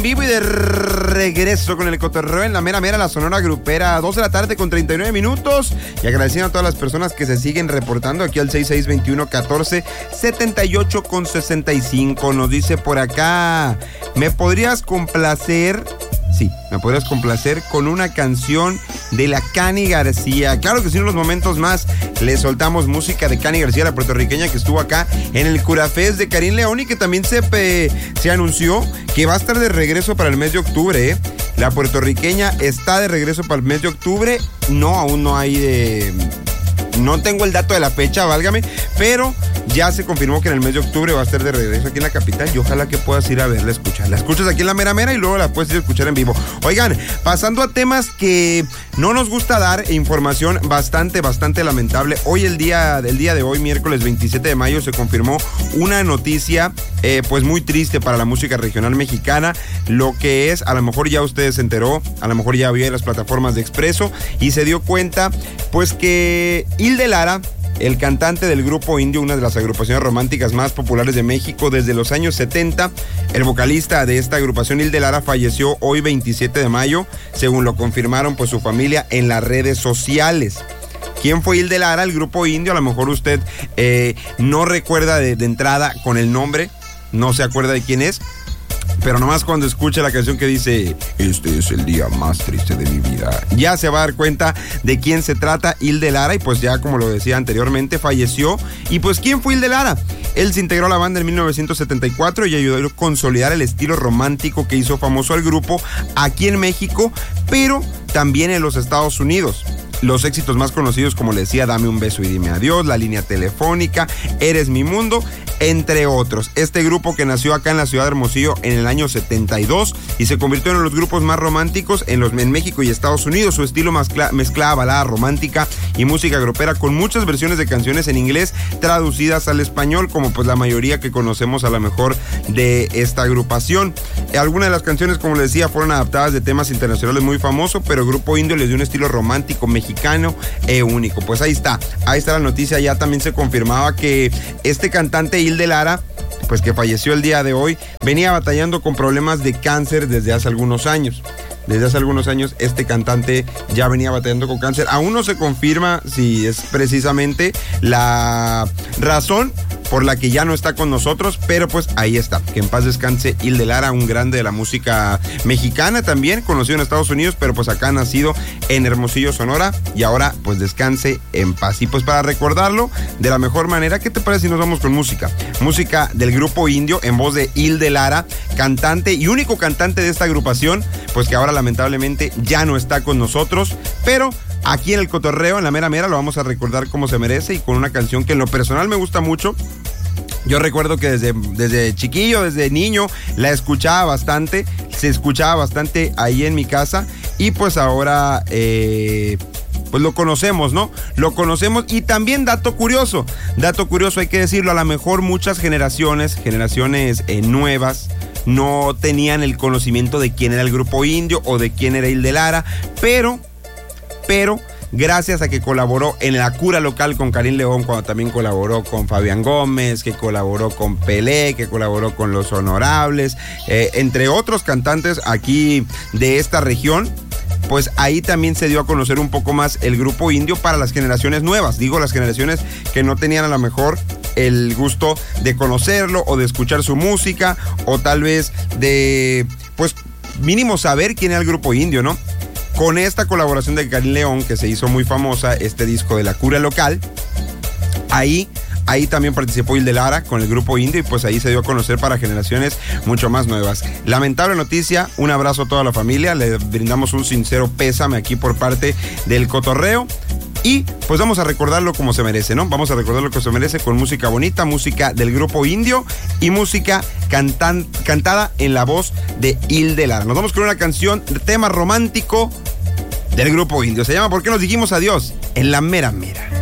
vivo y de regreso con el cotorreo en la mera mera, la Sonora Grupera, 2 de la tarde con 39 minutos. Y agradeciendo a todas las personas que se siguen reportando aquí al 6621-1478-65. Nos dice por acá, ¿me podrías complacer? Sí, me podrías complacer con una canción de la Cani García. Claro que sí, en unos momentos más le soltamos música de Cani García, la puertorriqueña que estuvo acá en el Curafest de Karim León y que también se anunció que va a estar de regreso para el mes de octubre, ¿eh? La puertorriqueña está de regreso para el mes de octubre. No, aún no hay no tengo el dato de la fecha, válgame, pero ya se confirmó que en el mes de octubre va a estar de regreso aquí en la capital y ojalá que puedas ir a verla, escucharla. La escuchas aquí en la mera mera y luego la puedes ir a escuchar en vivo. Oigan, pasando a temas que no nos gusta dar, información bastante lamentable. Hoy, el día de hoy, miércoles 27 de mayo, se confirmó una noticia pues muy triste para la música regional mexicana. Lo que es, a lo mejor ya usted se enteró, a lo mejor ya vio en las plataformas de Expreso y se dio cuenta pues que Hilde Lara, el cantante del Grupo Indio, una de las agrupaciones románticas más populares de México desde los años 70, el vocalista de esta agrupación, Hilde Lara, falleció hoy 27 de mayo, según lo confirmaron pues su familia en las redes sociales. ¿Quién fue Hilde Lara? El Grupo Indio, a lo mejor usted no recuerda de entrada con el nombre, no se acuerda de quién es, pero nomás cuando escuche la canción que dice "Este es el día más triste de mi vida", ya se va a dar cuenta de quién se trata. Hilde Lara, y pues ya como lo decía anteriormente, falleció. Y pues ¿quién fue Hilde Lara? Él se integró a la banda en 1974 y ayudó a consolidar el estilo romántico que hizo famoso al grupo aquí en México, pero también en los Estados Unidos. Los éxitos más conocidos, como le decía, Dame un beso y dime adiós, La línea telefónica, Eres mi mundo, entre otros. Este grupo que nació acá en la ciudad de Hermosillo en el año 72 y se convirtió en uno de los grupos más románticos en México y Estados Unidos. Su estilo mezclaba balada romántica y música grupera con muchas versiones de canciones en inglés traducidas al español, como pues la mayoría que conocemos a lo mejor de esta agrupación. Algunas de las canciones, como le decía, fueron adaptadas de temas internacionales muy famosos, pero el Grupo Indio les dio un estilo romántico mexicano único. Pues ahí está la noticia. Ya también se confirmaba que este cantante Hilde Lara, pues que falleció el día de hoy, venía batallando con problemas de cáncer desde hace algunos años. Desde hace algunos años este cantante ya venía batallando con cáncer. Aún no se confirma si es precisamente la razón por la que ya no está con nosotros, pero pues ahí está. Que en paz descanse Hilde Lara, un grande de la música mexicana también, conocido en Estados Unidos, pero pues acá nacido en Hermosillo, Sonora, y ahora pues descanse en paz. Y pues para recordarlo de la mejor manera, ¿qué te parece si nos vamos con música? Música del Grupo Indio en voz de Hilde Lara, cantante y único cantante de esta agrupación, pues que ahora lamentablemente ya no está con nosotros, pero aquí en el cotorreo, en la mera mera, lo vamos a recordar como se merece y con una canción que en lo personal me gusta mucho. Yo recuerdo que desde chiquillo, desde niño, la escuchaba bastante, se escuchaba bastante ahí en mi casa y pues ahora pues lo conocemos, ¿no? Lo conocemos. Y también dato curioso hay que decirlo, a lo mejor muchas generaciones nuevas no tenían el conocimiento de quién era el Grupo Indio o de quién era Hilde Lara, pero gracias a que colaboró en la cura local con Karim León, cuando también colaboró con Fabián Gómez, que colaboró con Pelé, que colaboró con Los Honorables, entre otros cantantes aquí de esta región, pues ahí también se dio a conocer un poco más el Grupo Indio para las generaciones nuevas. Digo, las generaciones que no tenían a lo mejor el gusto de conocerlo o de escuchar su música o tal vez de, pues mínimo saber quién era el Grupo Indio, ¿no? Con esta colaboración de Karim León, que se hizo muy famosa, este disco de la cura local, ahí también participó Hilde Lara con el Grupo Indio y pues ahí se dio a conocer para generaciones mucho más nuevas. Lamentable noticia, un abrazo a toda la familia, le brindamos un sincero pésame aquí por parte del cotorreo. Y pues vamos a recordarlo como se merece, ¿no? Vamos a recordarlo como se merece con música bonita, música del Grupo Indio y música cantada en la voz de Hilde Lara. Nos vamos con una canción, tema romántico del Grupo Indio. Se llama ¿Por qué nos dijimos adiós? En la mera mera.